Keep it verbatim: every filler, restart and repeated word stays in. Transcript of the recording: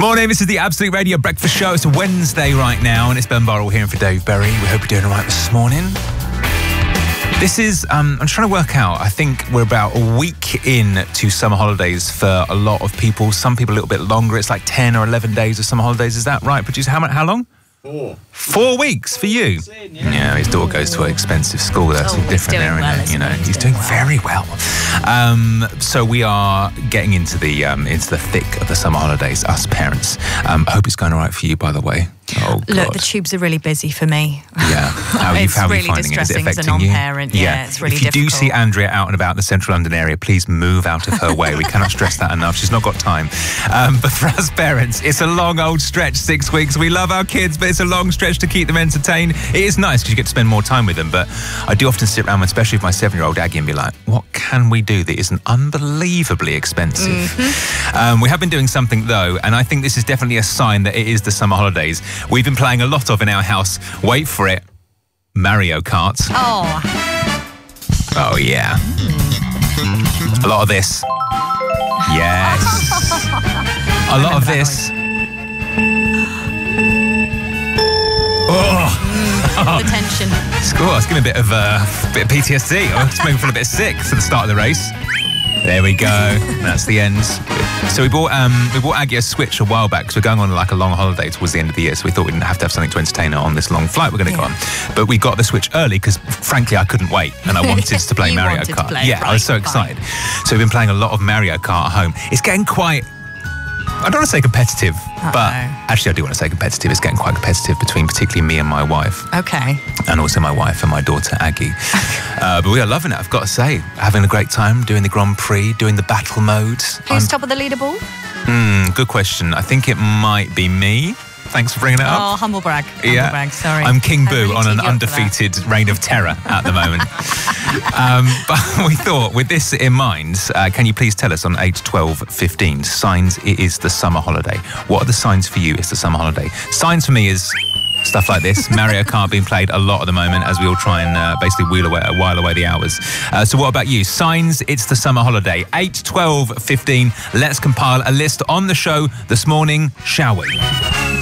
Morning, this is the Absolute Radio Breakfast Show. It's a Wednesday right now, and it's Ben Burrell here in for Dave Berry. We hope you're doing all right this morning. This is, um, I'm trying to work out, I think we're about a week in to summer holidays for a lot of people. Some people a little bit longer. It's like ten or eleven days of summer holidays. Is that right, producer? How, how long? Four. Four weeks for you? Yeah, his daughter goes to an expensive school. That's oh, all different there, well, isn't it? You know, he's, he's doing, doing well. very well. Um, so we are getting into the um, into the thick of the summer holidays, us parents. Um, I hope it's going all right for you, by the way. Oh, God. Look, the tubes are really busy for me. Yeah. How are you, it's how are really you finding it? Is it distressing as a affecting you? non-parent. Yeah, Yeah, it's really If you difficult. do see Andrea out and about in the central London area, please move out of her way. We cannot stress that enough. She's not got time. Um, but for us parents, it's a long old stretch, six weeks. We love our kids, but it's a long stretch to keep them entertained. It is nice because you get to spend more time with them, but I do often sit around, especially with my seven-year-old Aggie, and be like, what can we do that isn't unbelievably expensive? Mm-hmm. um, we have been doing something, though, and I think this is definitely a sign that it is the summer holidays. We've been playing a lot of in our house. Wait for it. Mario Kart. Oh. Oh, yeah. A lot of this. Yes. A lot of this. Oh. The tension. Cool. It's giving me a bit of, uh, bit of P T S D. Oh, it's making me feel a bit sick for the start of the race. There we go. That's the end. So we bought um, we bought Aggie a Switch a while back because we're going on like a long holiday towards the end of the year. So we thought we didn't have to have something to entertain her on this long flight we're going to yeah. go on. But we got the Switch early because, frankly, I couldn't wait and I wanted to play you Mario wanted Kart. To play. Yeah, right, I was so fine. excited. So we've been playing a lot of Mario Kart at home. It's getting quite, I don't want to say competitive, Uh-oh. but actually I do want to say competitive. It's getting quite competitive between particularly me and my wife. Okay. And also my wife and my daughter, Aggie. uh, but we are loving it, I've got to say. Having a great time doing the Grand Prix, doing the battle mode. Who's I'm, top of the leaderboard? Hmm, good question. I think it might be me. Thanks for bringing it up. Oh, humble brag. Humble yeah. brag, sorry. I'm King I Boo really on an teed you up for undefeated reign of terror at the moment. um, but we thought, with this in mind, uh, can you please tell us on eight, twelve, fifteen, signs it is the summer holiday? What are the signs for you it's the summer holiday? Signs for me is stuff like this. Mario Kart being played a lot at the moment as we all try and uh, basically wheel away, while away the hours. Uh, so what about you? Signs it's the summer holiday. eight, twelve, fifteen. Let's compile a list on the show this morning, shall we?